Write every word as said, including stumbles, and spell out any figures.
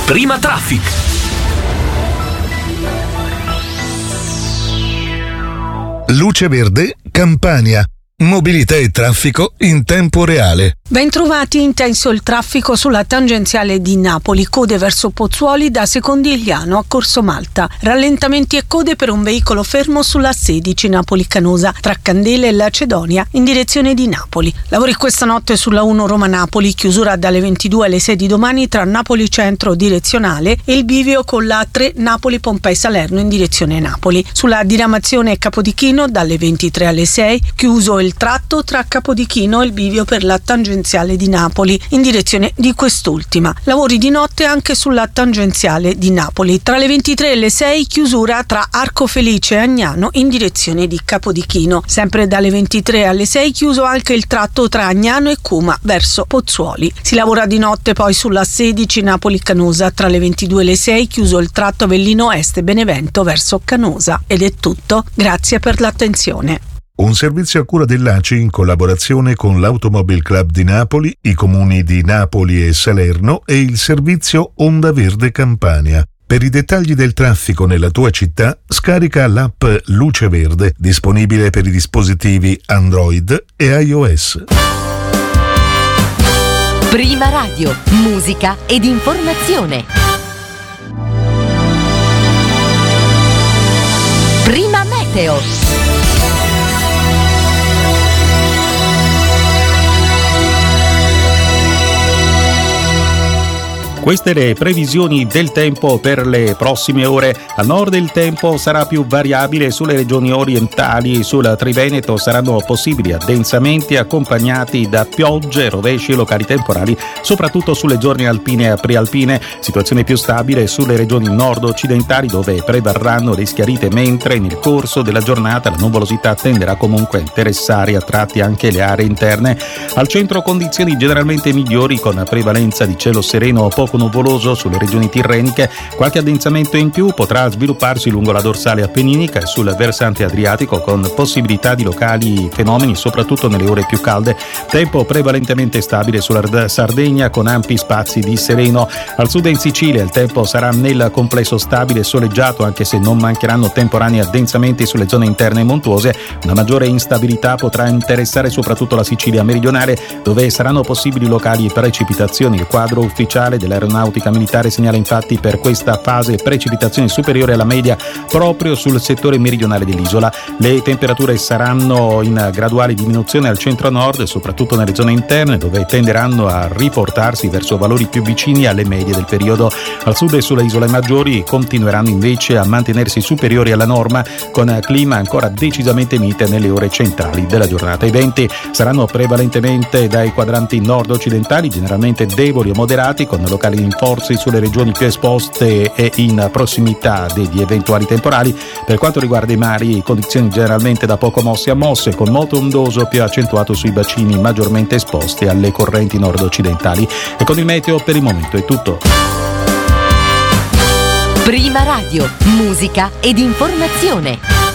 Prima Traffic. Luce Verde, Campania. Mobilità e traffico in tempo reale. Bentrovati. Intenso il traffico sulla tangenziale di Napoli, code verso Pozzuoli da Secondigliano a Corso Malta. Rallentamenti e code per un veicolo fermo sulla sedici Napoli-Canosa tra Candela e Lacedonia in direzione di Napoli. Lavori questa notte sulla uno Roma-Napoli, chiusura dalle ventidue alle sei di domani tra Napoli Centro direzionale e il bivio con la tre Napoli-Pompei-Salerno in direzione Napoli. Sulla diramazione Capodichino dalle ventitré alle sei, chiuso il il tratto tra Capodichino e il bivio per la tangenziale di Napoli in direzione di quest'ultima. Lavori di notte anche sulla tangenziale di Napoli. Tra le ventitré e le sei chiusura tra Arco Felice e Agnano in direzione di Capodichino. Sempre dalle ventitré alle sei chiuso anche il tratto tra Agnano e Cuma verso Pozzuoli. Si lavora di notte poi sulla sedici Napoli-Canosa. Tra le ventidue e le sei chiuso il tratto Avellino Est e Benevento verso Canosa. Ed è tutto. Grazie per l'attenzione. Un servizio a cura dell'A C I in collaborazione con l'Automobile Club di Napoli, i comuni di Napoli e Salerno e il servizio Onda Verde Campania. Per i dettagli del traffico nella tua città, scarica l'app Luce Verde, disponibile per i dispositivi Android e iOS. Prima Radio, musica ed informazione. Prima Meteo. Queste le previsioni del tempo per le prossime ore. Al nord il tempo sarà più variabile, sulle regioni orientali e sul Triveneto saranno possibili addensamenti accompagnati da piogge, rovesci e locali temporali, soprattutto sulle zone alpine e prealpine. Situazione più stabile sulle regioni nord-occidentali dove prevarranno le schiarite, mentre nel corso della giornata la nuvolosità tenderà comunque a interessare a tratti anche le aree interne. Al centro condizioni generalmente migliori con prevalenza di cielo sereno o poco nuvoloso sulle regioni tirreniche. Qualche addensamento in più potrà svilupparsi lungo la dorsale appenninica e sul versante adriatico con possibilità di locali fenomeni soprattutto nelle ore più calde. Tempo prevalentemente stabile sulla Sardegna con ampi spazi di sereno. Al sud in Sicilia il tempo sarà nel complesso stabile e soleggiato, anche se non mancheranno temporanei addensamenti sulle zone interne montuose. Una maggiore instabilità potrà interessare soprattutto la Sicilia meridionale, dove saranno possibili locali precipitazioni. Il quadro ufficiale dell'aeronautica militare segnala infatti per questa fase precipitazioni superiori alla media proprio sul settore meridionale dell'isola. Le temperature saranno in graduale diminuzione al centro-nord, soprattutto nelle zone interne, dove tenderanno a riportarsi verso valori più vicini alle medie del periodo. Al sud e sulle isole maggiori continueranno invece a mantenersi superiori alla norma, con clima ancora decisamente mite nelle ore centrali della giornata. I venti saranno prevalentemente dai quadranti nord-occidentali, generalmente deboli o moderati, con locali rinforzi sulle regioni più esposte e in prossimità degli eventuali temporali. Per quanto riguarda i mari, condizioni generalmente da poco mosse a mosse, con moto ondoso più accentuato sui bacini maggiormente esposti alle correnti nord-occidentali. E con il meteo per il momento è tutto. Prima Radio, musica ed informazione.